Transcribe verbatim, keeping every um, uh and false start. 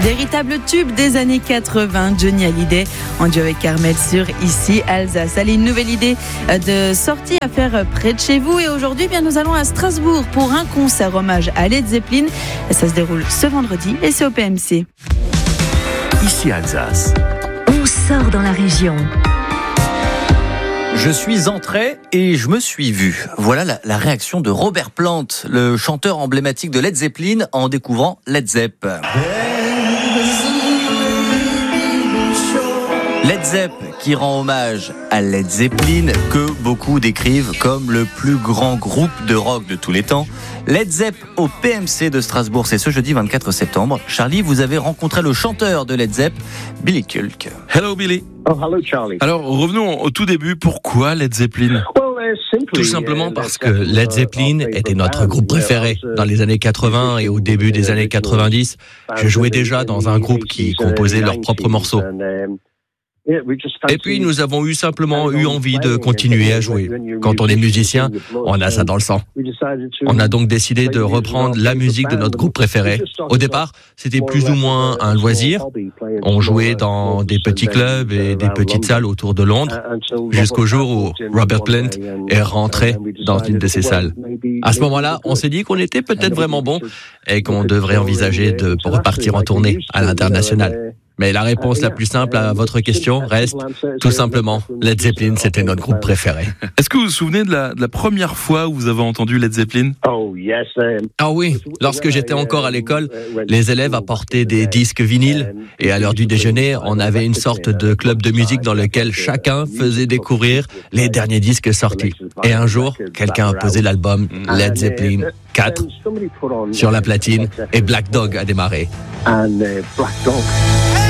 Véritable tube des années quatre-vingts, Johnny Hallyday en duo avec Carmel sur Ici Alsace. Allez, une nouvelle idée de sortie à faire près de chez vous. Et aujourd'hui, bien, nous allons à Strasbourg pour un concert hommage à Led Zeppelin. Ça se déroule ce vendredi et c'est au P M C. Ici Alsace. On sort dans la région. Je suis entré et je me suis vu. Voilà la, la réaction de Robert Plant, le chanteur emblématique de Led Zeppelin, en découvrant Led Zepp. Led Zepp qui rend hommage à Led Zeppelin, que beaucoup décrivent comme le plus grand groupe de rock de tous les temps. Led Zepp au P M C de Strasbourg, c'est ce jeudi vingt-quatre septembre. Charlie, vous avez rencontré le chanteur de Led Zepp, Billy Kulk. Hello Billy. Oh, hello Charlie. Alors revenons au tout début, pourquoi Led Zeppelin ? Tout simplement parce que Led Zeppelin était notre groupe préféré. Dans les années quatre-vingts et au début des années quatre-vingt-dix, je jouais déjà dans un groupe qui composait leurs propres morceaux. Et puis nous avons eu simplement eu envie de continuer à jouer. Quand on est musicien, on a ça dans le sang. On a donc décidé de reprendre la musique de notre groupe préféré. Au départ, c'était plus ou moins un loisir. On jouait dans des petits clubs et des petites salles autour de Londres, jusqu'au jour où Robert Plant est rentré dans une de ces salles. À ce moment-là, on s'est dit qu'on était peut-être vraiment bon et qu'on devrait envisager de repartir en tournée à l'international. Mais la réponse la plus simple à votre question reste tout simplement Led Zeppelin, c'était notre groupe préféré. Est-ce que vous vous souvenez de la, de la première fois où vous avez entendu Led Zeppelin ? Ah oui, lorsque j'étais encore à l'école, les élèves apportaient des disques vinyles et à l'heure du déjeuner, on avait une sorte de club de musique dans lequel chacun faisait découvrir les derniers disques sortis. Et un jour, quelqu'un a posé l'album Led Zeppelin quatre sur la platine et Black Dog a démarré. And uh, Black Dog.